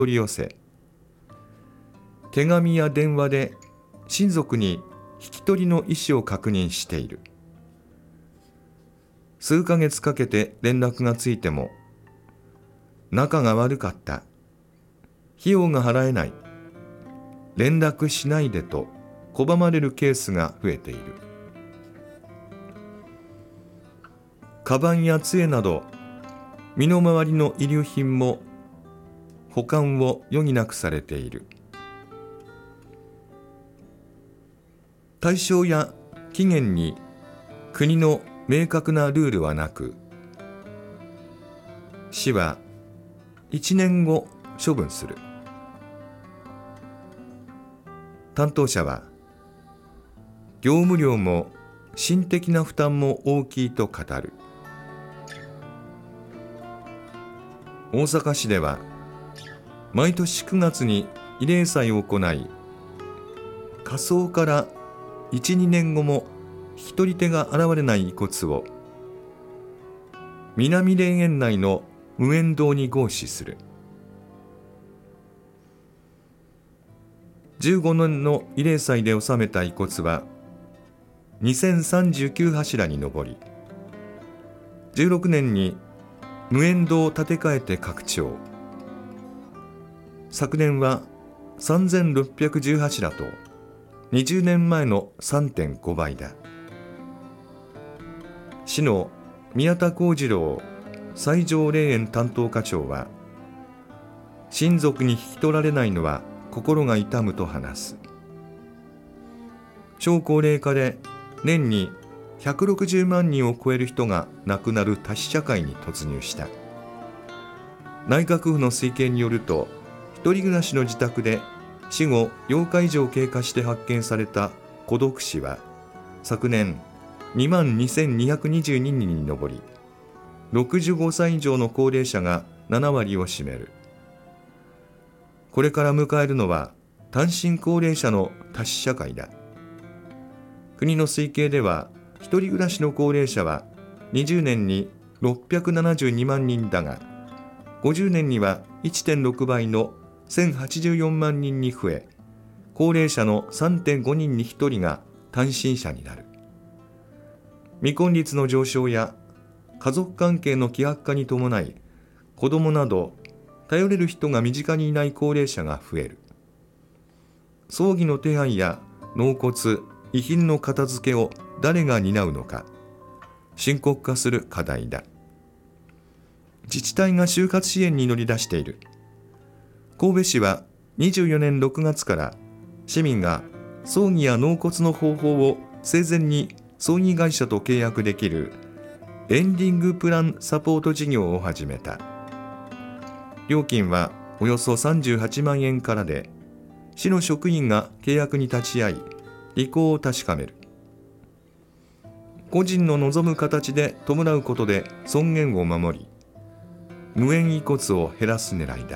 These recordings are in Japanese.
取り寄せ、手紙や電話で親族に引き取りの意思を確認している。数ヶ月かけて連絡がついても、仲が悪かった、費用が払えない、連絡しないでと拒まれるケースが増えている。カバンや杖など身の回りの遺留品も保管を余儀なくされている。対象や期限に国の明確なルールはなく、市は1年後処分する。担当者は、業務量も心的な負担も大きいと語る。大阪市では毎年9月に慰霊祭を行い、火葬から1、2年後も引き取り手が現れない遺骨を南霊園内の無縁堂に合祀する。15年の慰霊祭で納めた遺骨は2039柱に上り、16年に無縁堂を建て替えて拡張。昨年は3610柱と20年前の 3.5 倍だ。市の宮田幸次郎西条霊園担当課長は、親族に引き取られないのは心が痛むと話す。超高齢化で年に160万人を超える人が亡くなる多死社会に突入した。内閣府の推計によると、一人暮らしの自宅で死後8日以上経過して発見された孤独死は昨年22,222人に上り、65歳以上の高齢者が7割を占める。これから迎えるのは単身高齢者の多死社会だ。国の推計では、一人暮らしの高齢者は20年に672万人だが、50年には 1.6 倍の1084万人に増え、高齢者の 3.5 人に1人が単身者になる。未婚率の上昇や家族関係の希薄化に伴い、子どもなど頼れる人が身近にいない高齢者が増える。葬儀の手配や納骨、遺品の片付けを誰が担うのか、深刻化する課題だ。自治体が終活支援に乗り出している。神戸市は24年6月から市民が葬儀や納骨の方法を生前に葬儀会社と契約できるエンディングプランサポート事業を始めた。料金はおよそ38万円からで、市の職員が契約に立ち会い、意向を確かめる。個人の望む形で弔うことで尊厳を守り、無縁遺骨を減らす狙いだ。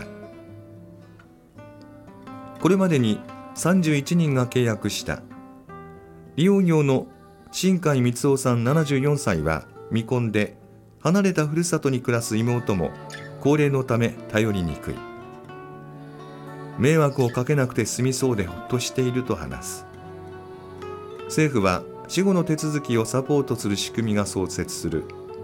これまでに31人が契約した。利用業の新海光雄さん74歳は未婚で、離れたふるさとに暮らす妹も高齢のため頼りにくい。迷惑をかけなくて済みそうでほっとしていると話す。政府は死後の手続きをサポートする仕組みが創設する。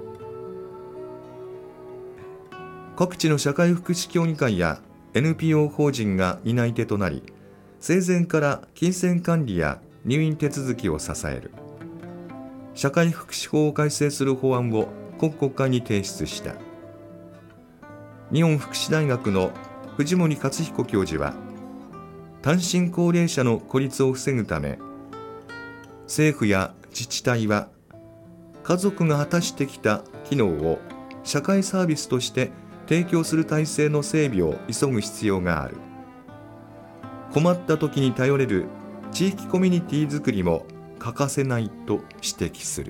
各地の社会福祉協議会や NPO 法人が担い手となり、生前から金銭管理や入院手続きを支える。社会福祉法を改正する法案を今国会に提出した。日本福祉大学の藤森克彦教授は、単身高齢者の孤立を防ぐため、政府や自治体は家族が果たしてきた機能を社会サービスとして提供する体制の整備を急ぐ必要がある。困った時に頼れる地域コミュニティづくりも欠かせないと指摘す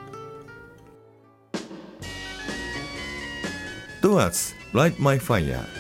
る。Towards Light My Fire